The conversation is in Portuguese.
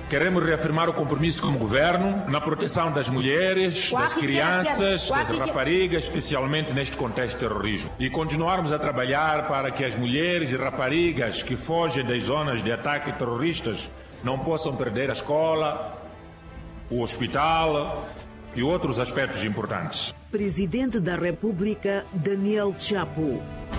Queremos reafirmar o compromisso como governo na proteção das mulheres, das crianças, das raparigas, especialmente neste contexto de terrorismo. E continuarmos a trabalhar para que as mulheres e raparigas que fogem das zonas de ataque terroristas não possam perder a escola, o hospital e outros aspectos importantes. Presidente da República, Daniel Chapo.